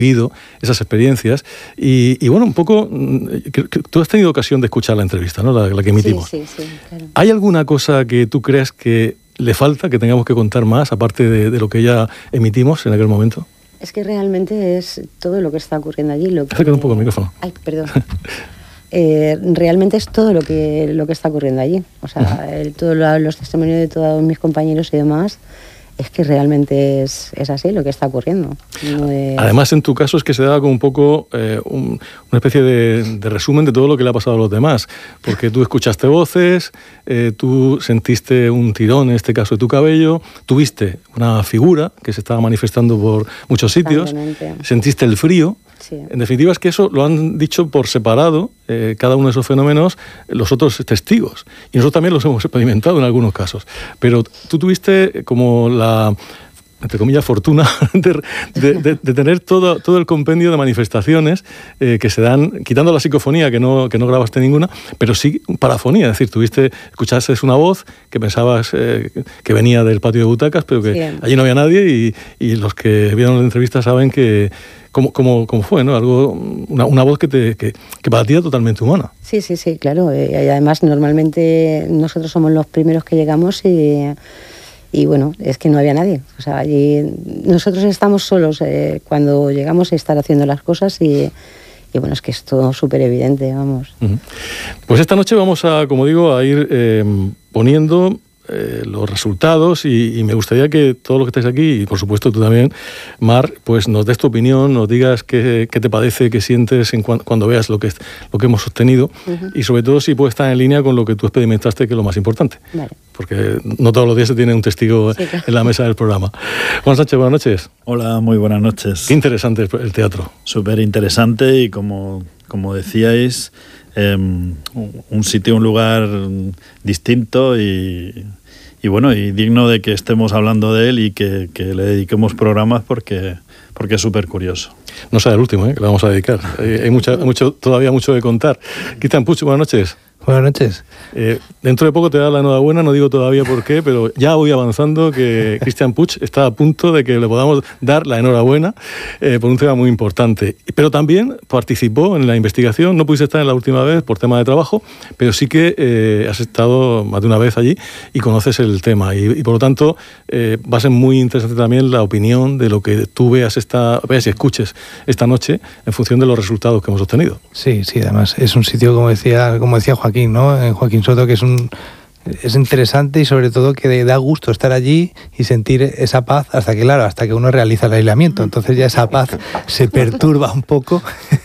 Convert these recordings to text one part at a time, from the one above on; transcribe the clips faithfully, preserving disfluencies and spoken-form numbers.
vivido esas experiencias y, y bueno, un poco, que, que tú has tenido ocasión de escuchar la entrevista, ¿no? La, la que emitimos. Sí, sí, sí, claro. ¿Hay alguna cosa que tú creas que le falta, que tengamos que contar más, aparte de, de lo que ya emitimos en aquel momento? Es que realmente es todo lo que está ocurriendo allí. Lo que... Acércate un poco el micrófono. Ay, perdón. eh, realmente es todo lo que, lo que está ocurriendo allí. O sea, uh-huh. el, todos los testimonios de todos mis compañeros y demás, es que realmente es, es así lo que está ocurriendo. No es... Además, en tu caso es que se daba como un poco eh, un, una especie de, de resumen de todo lo que le ha pasado a los demás, porque tú escuchaste voces, eh, tú sentiste un tirón, en este caso de tu cabello, tuviste una figura que se estaba manifestando por muchos sitios, sentiste el frío. Sí. En definitiva es que eso lo han dicho por separado, eh, cada uno de esos fenómenos, los otros testigos. Y nosotros también los hemos experimentado en algunos casos. Pero tú tuviste como la, entre comillas, fortuna de, de, de, de tener todo, todo el compendio de manifestaciones eh, que se dan, quitando la psicofonía, que no, que no grabaste ninguna, pero sí parafonía. Es decir, tuviste, escuchaste una voz que pensabas eh, que venía del patio de butacas, pero que sí. allí no había nadie y, y los que vieron la entrevista saben que Como, como, como fue, ¿no? Algo, una, una voz que, te, que, que para ti era totalmente humana. Sí, sí, sí, claro. Eh, y además, normalmente nosotros somos los primeros que llegamos y, y bueno, es que no había nadie. O sea, allí nosotros estamos solos eh, cuando llegamos a estar haciendo las cosas y, y bueno, es que es todo súper evidente, vamos. Uh-huh. Pues esta noche vamos a, como digo, a ir eh, poniendo Eh, los resultados y, y me gustaría que todos los que estáis aquí y por supuesto tú también, Mar, pues nos des tu opinión, nos digas qué, qué te parece, qué sientes en cu- cuando veas lo que, lo que hemos obtenido uh-huh. y sobre todo si puede estar en línea con lo que tú experimentaste, que es lo más importante. Vale. Porque no todos los días se tiene un testigo sí, claro. en la mesa del programa. Juan Sánchez, buenas noches. Hola, muy buenas noches. Qué interesante el teatro. Súper interesante y como, como decíais, eh, un sitio, un lugar distinto y... Y bueno, y digno de que estemos hablando de él y que, que le dediquemos programas porque, porque es súper curioso. No será el último, ¿eh? Que le vamos a dedicar. Hay, hay mucha, mucho, todavía mucho de contar. Cristian Puig, buenas noches. Buenas noches. Eh, dentro de poco te da la enhorabuena, no digo todavía por qué, pero ya voy avanzando que Cristian Puig está a punto de que le podamos dar la enhorabuena eh, por un tema muy importante. Pero también participó en la investigación, no pudiste estar en la última vez por tema de trabajo, pero sí que eh, has estado más de una vez allí y conoces el tema. Y, y por lo tanto eh, va a ser muy interesante también la opinión de lo que tú veas, esta, veas y escuches esta noche en función de los resultados que hemos obtenido. Sí, sí, además es un sitio, como decía, como decía Joaquín, Joaquín, ¿no? Joaquín Soto, que es un es interesante y sobre todo que da gusto estar allí y sentir esa paz hasta que, claro, hasta que uno realiza el aislamiento. Entonces ya esa paz se perturba un poco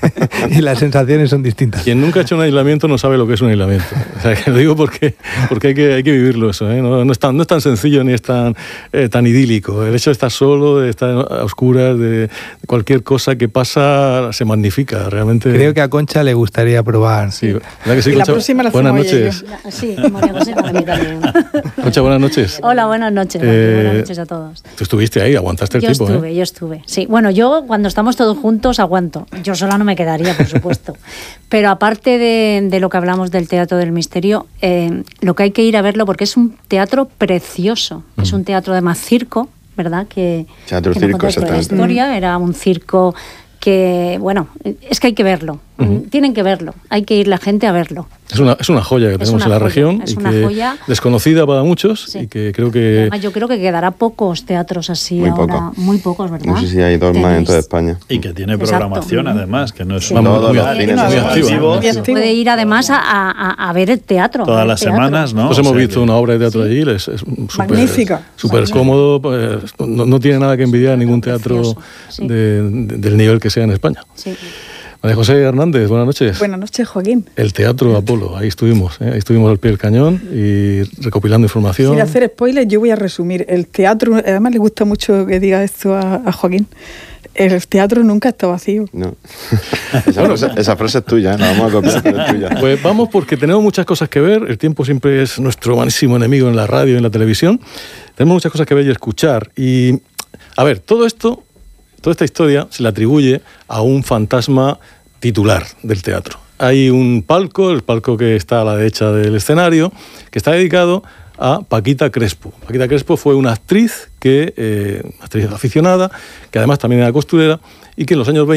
y las sensaciones son distintas. Quien nunca ha hecho un aislamiento no sabe lo que es un aislamiento. O sea, que lo digo porque, porque hay, que, hay que vivirlo eso, ¿eh? No, no, es tan, no es tan sencillo ni es tan, eh, tan idílico. El hecho de estar solo, de estar a oscuras, de cualquier cosa que pasa se magnifica realmente. Creo que a Concha le gustaría probar. Sí, ¿verdad que sí, y Concha? La próxima la buenas noches. Yo. Sí, María José. A mí también. Concha, buenas noches. Hola, buenas noches. Eh, buenas noches a todos. Tú estuviste ahí, aguantaste el yo tipo. Yo estuve, ¿eh? yo estuve. Sí, bueno, yo cuando estamos todos juntos aguanto. Yo sola no me quedaría, por supuesto. Pero aparte de, de lo que hablamos del Teatro del Misterio, eh, lo que hay que ir a verlo porque es un teatro precioso. Mm. Es un teatro además circo, ¿verdad? Que, teatro que circo, no la historia, mm. era un circo que, bueno, es que hay que verlo. Uh-huh. Tienen que verlo, hay que ir la gente a verlo. Es una, es una joya que es tenemos en la joya, región es y una que joya desconocida para muchos sí. y que creo que... Además, yo creo que quedará pocos teatros así muy ahora, poco. muy pocos, ¿verdad? No sé si hay dos Tenéis... más en toda España. Y que tiene programación Exacto. además, que no es sí. un Vamos, muy, muy, muy, muy activo. Se puede ir además a, a, a ver el teatro. Todas las teatro. semanas, ¿no? Pues o hemos sea, visto que... una obra de teatro sí. allí, es, es super, magnífica. Súper cómodo, pues, no, no tiene nada que envidiar a ningún teatro sí. de, de, del nivel que sea en España. Sí. María José Hernández, buenas noches. Buenas noches, Joaquín. El Teatro Apolo, ahí estuvimos, ¿eh? ahí estuvimos al pie del cañón y recopilando información. Sin hacer spoilers, yo voy a resumir. El teatro, además le gusta mucho que diga esto a, a Joaquín, el teatro nunca está vacío. No. Esa, frase, esa frase es tuya, la vamos a copiar, pero es tuya. Pues vamos porque tenemos muchas cosas que ver, el tiempo siempre es nuestro máximo enemigo en la radio y en la televisión. Tenemos muchas cosas que ver y escuchar. Y, a ver, todo esto... Toda esta historia se le atribuye a un fantasma titular del teatro. Hay un palco, el palco que está a la derecha del escenario, que está dedicado a Paquita Crespo. Paquita Crespo fue una actriz, que, eh, actriz aficionada, que además también era costurera, y que en los años veinte